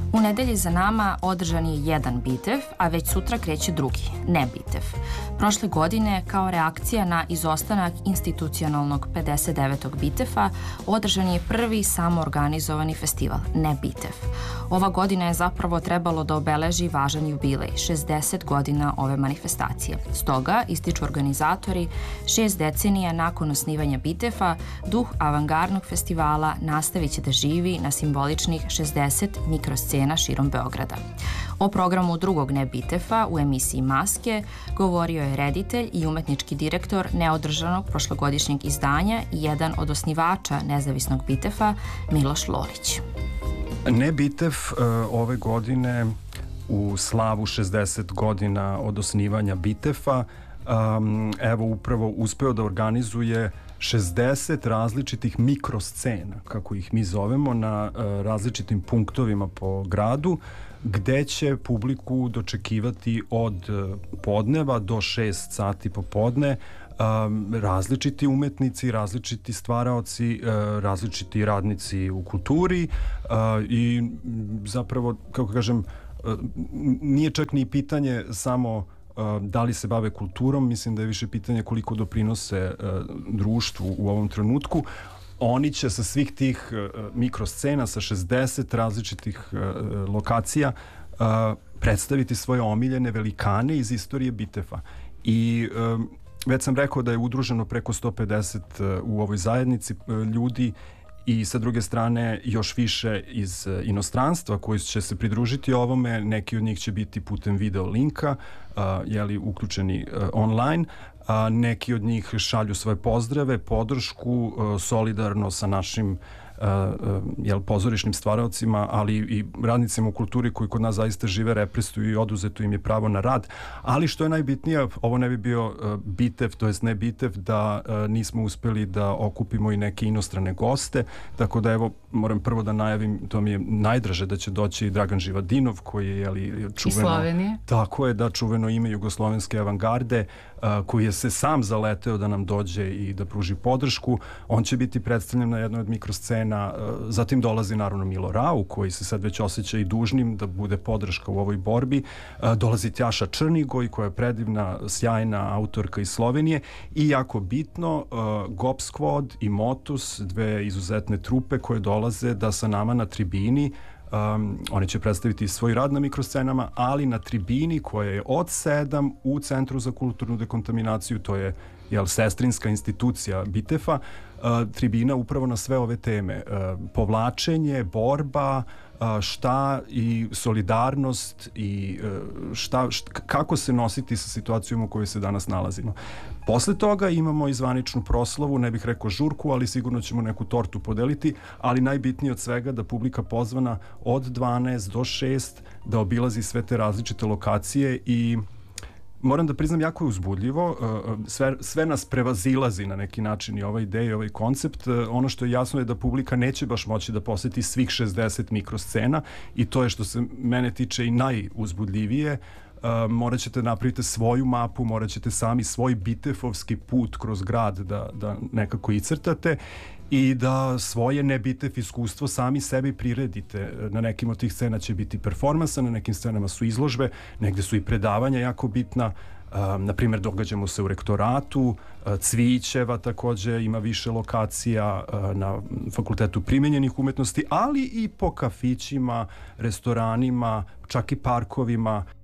U nedelji za nama održan je jedan Bitev, a već sutra kreće drugi, ne Bitev. Prošle godine, kao reakcija na izostanak institucionalnog 59. Bitefa, održan je prvi samoorganizovani festival, ne Bitev. Ova godina je zapravo trebalo da obeleži važan jubilej, 60 godina ove manifestacije. Stoga, ističu organizatori, 6 decenija nakon osnivanja Bitefa, duh avangardnog festivala nastavit će da živi na simboličnih 60 mikroscena širom Beograda. O programu drugog ne Bitefa u emisiji Maske govorio je reditelj i umetnički direktor neodržanog prošlogodišnjeg izdanja i jedan od osnivača nezavisnog Bitefa, Miloš Lolić. Ne Bitev ove godine u slavu 60 godina od osnivanja Bitefa evo upravo uspeo da organizuje 60 različitih mikroscena, kako ih mi zovemo, na različitim punktovima po gradu, gde će publiku dočekivati od podneva do 6 sati popodne različiti umetnici, različiti stvaraoci, različiti radnici u kulturi i zapravo, kako kažem, nije čak ni pitanje samo da li se bave kulturom, mislim da je više pitanje koliko doprinose društvu u ovom trenutku. Oni će sa svih tih mikroscena, sa 60 različitih lokacija predstaviti svoje omiljene velikane iz istorije Bitefa. I već sam rekao da je udruženo preko 150 u ovoj zajednici ljudi i sa druge strane još više iz inostranstva koji će se pridružiti ovome. Neki od njih će biti putem video linka, uključeni online, neki od njih šalju svoje pozdrave, podršku, solidarno sa našim pozorišnim stvaraocima, ali i radnicima u kulturi koji kod nas zaista žive represuju i oduzeto im je pravo na rad. Ali što je najbitnije, ovo ne bi bio Bitev, to jest ne Bitev, da nismo uspeli da okupimo i neke inostrane goste, tako da evo moram prvo da najavim, to mi je najdraže da će doći Dragan Živadinov koji je čuveno... Iz Slovenije. Tako je, da, čuveno ime jugoslovenske avangarde, koji je se sam zaleteo da nam dođe i da pruži podršku. On će biti predstavljen na jednoj od mikroscena. Zatim dolazi naravno Milo Rau, koji se sad već osjeća i dužnim da bude podrška u ovoj borbi. Dolazi Tjaša Črnigoj, koja je predivna, sjajna autorka iz Slovenije. I jako bitno, Gop Squad i Motus, dve izuzetne trupe koje dolaze da sa nama na tribini. Oni će predstaviti svoj rad na mikroscenama, ali na tribini koja je od 7 u Centru za kulturnu dekontaminaciju, to je sestrinska institucija Bitefa, tribina upravo na sve ove teme. Povlačenje, borba, šta i solidarnost i kako se nositi sa situacijom u kojoj se danas nalazimo. Posle toga imamo i zvaničnu proslavu, ne bih rekao žurku, ali sigurno ćemo neku tortu podeliti, ali najbitnije od svega da publika pozvana od 12 do 6 da obilazi sve te različite lokacije i moram da priznam, jako je uzbudljivo, sve nas prevazilazi na neki način i ova ideja i ovaj koncept. Ono što je jasno je da publika neće baš moći da poseti svih 60 mikroscena i to je što se mene tiče i najuzbudljivije. Morat ćete napraviti svoju mapu, morat ćete sami svoj bitefovski put kroz grad da nekako icrtate i da svoje ne Bitev iskustvo sami sebi priredite. Na nekim od tih scena će biti performansa, na nekim scenama su izložbe, negde su i predavanja jako bitna. Na primjer, događamo se u rektoratu, Cvićeva takođe ima više lokacija na Fakultetu primenjenih umetnosti, ali i po kafićima, restoranima, čak i parkovima.